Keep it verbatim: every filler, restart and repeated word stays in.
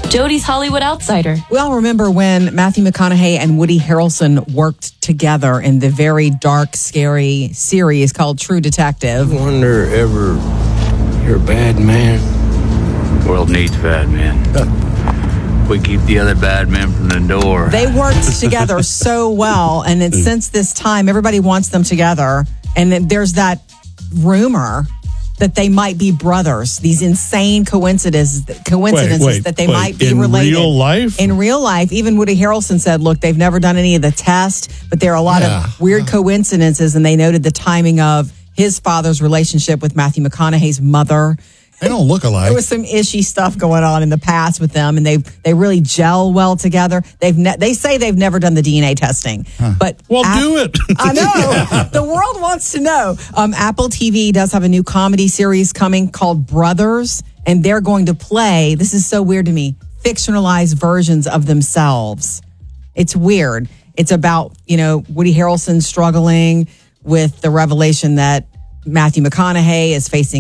Jodie's Hollywood Outsider. We all remember when Matthew McConaughey and Woody Harrelson worked together in the very dark, scary series called True Detective. I wonder ever you're a bad man. The world needs bad men. We keep the other bad men from the door. They worked together so well, and then since this time, everybody wants them together. And then there's that rumor that they might be brothers. These insane coincidences, coincidences wait, wait, that they wait. might be in related. real life? In real life, even Woody Harrelson said, look, they've never done any of the tests, but there are a lot Yeah. of weird coincidences, and they noted the timing of his father's relationship with Matthew McConaughey's mother. They don't look alike. There was some ishy stuff going on in the past with them, and they they really gel well together. They've ne- they say they've never done the D N A testing, but Well, Ap- do it. I know the world wants to know. Um, Apple T V does have a new comedy series coming called Brothers, and they're going to play. This is so weird to me. Fictionalized versions of themselves. It's weird. It's about you know Woody Harrelson struggling with the revelation that Matthew McConaughey is facing